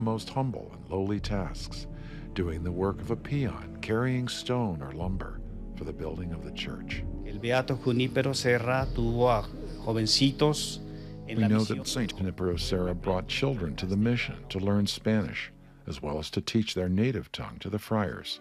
most humble and lowly tasks, doing the work of a peon, carrying stone or lumber for the building of the church. El beato Junípero Serra tuvo a jovencitos en We la know misión. that St. Junipero Serra brought children to the mission to learn Spanish, as well as to teach their native tongue to the friars.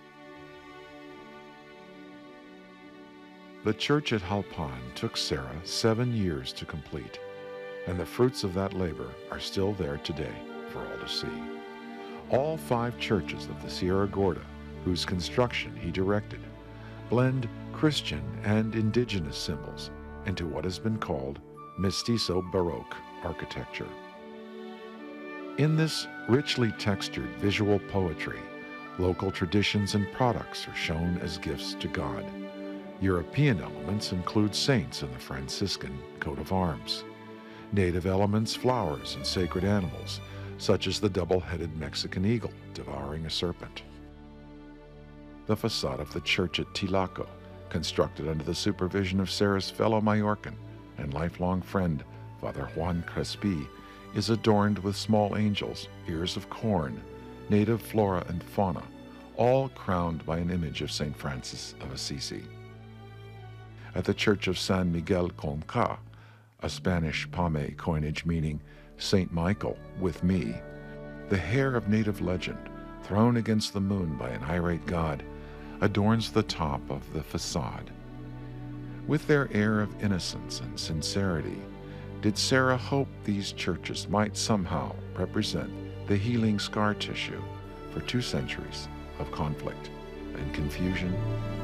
The church at Jalpan took Serra 7 years to complete, and the fruits of that labor are still there today for all to see. All 5 churches of the Sierra Gorda, whose construction he directed, blend Christian and indigenous symbols into what has been called mestizo Baroque architecture. In this richly textured visual poetry, local traditions and products are shown as gifts to God. European elements include saints in the Franciscan coat of arms. Native elements, flowers, and sacred animals, such as the double-headed Mexican eagle devouring a serpent. The facade of the church at Tilaco, constructed under the supervision of Serra's fellow Majorcan and lifelong friend, Father Juan Crespi, is adorned with small angels, ears of corn, native flora and fauna, all crowned by an image of St. Francis of Assisi. At the church of San Miguel Conca, a Spanish Pame coinage meaning St. Michael with me, the hair of native legend, thrown against the moon by an irate god, adorns the top of the facade. With their air of innocence and sincerity, did Serra hope these churches might somehow represent the healing scar tissue for 2 centuries of conflict and confusion?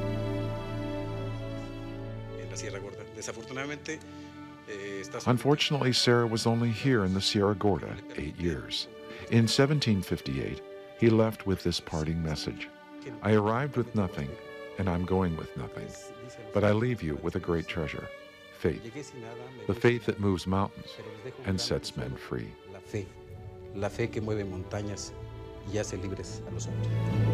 Unfortunately, Serra was only here in the Sierra Gorda 8 years. In 1758, he left with this parting message: I arrived with nothing, and I'm going with nothing, but I leave you with a great treasure, faith, the faith that moves mountains and sets men free. La fe que mueve montañas y hace libres a los hombres.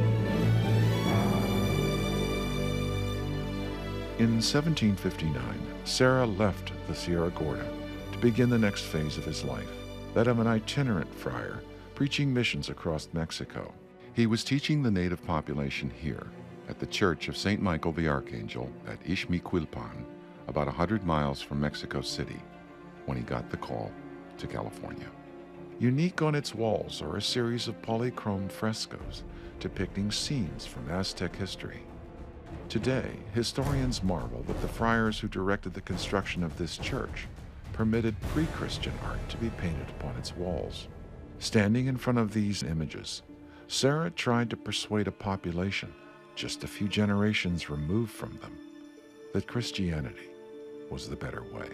In 1759, Serra left the Sierra Gorda to begin the next phase of his life, that of an itinerant friar preaching missions across Mexico. He was teaching the native population here at the Church of St. Michael the Archangel at Ixmiquilpan, about 100 miles from Mexico City, when he got the call to California. Unique on its walls are a series of polychrome frescoes depicting scenes from Aztec history. Today, historians marvel that the friars who directed the construction of this church permitted pre-Christian art to be painted upon its walls. Standing in front of these images, Serra tried to persuade a population just a few generations removed from them that Christianity was the better way.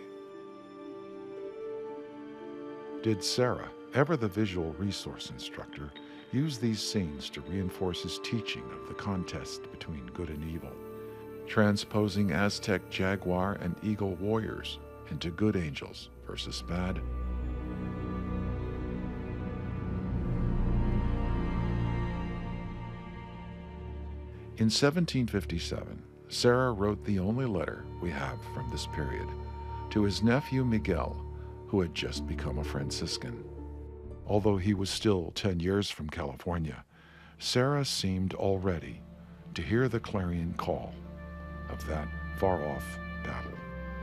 Did Serra, ever the visual resource instructor, use these scenes to reinforce his teaching of the contest between good and evil, transposing Aztec jaguar and eagle warriors into good angels versus bad? In 1757, Serra wrote the only letter we have from this period to his nephew Miguel, who had just become a Franciscan. Although he was still 10 years from California, Serra seemed already to hear the clarion call of that far-off battle.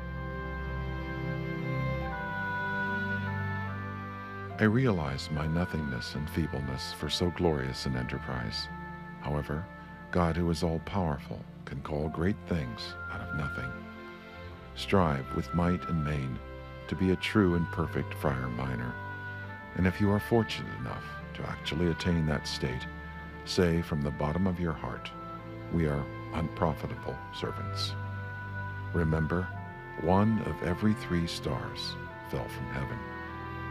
I realize my nothingness and feebleness for so glorious an enterprise. However, God, who is all-powerful, can call great things out of nothing. Strive with might and main to be a true and perfect friar minor. And if you are fortunate enough to actually attain that state, say from the bottom of your heart, we are unprofitable servants. Remember, 1 of every 3 stars fell from heaven.